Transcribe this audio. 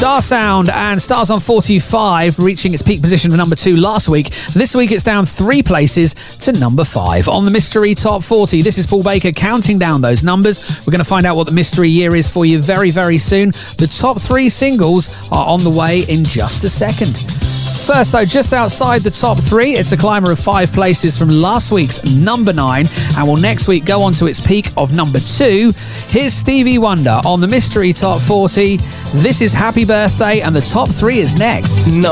Star Sound and Stars on 45, reaching its peak position of number 2 last week. This week it's down 3 places to number 5 on the Mystery Top 40. This is Paul Baker counting down those numbers. We're going to find out what the mystery year is for you very, very soon. The top 3 singles are on the way in just a second. First, though, just outside the top 3, it's a climber of 5 places from last week's number 9, and will next week go on to its peak of number 2. Here's Stevie Wonder on the Mystery Top 40. This is Happy Birthday, and the top 3 is next. Number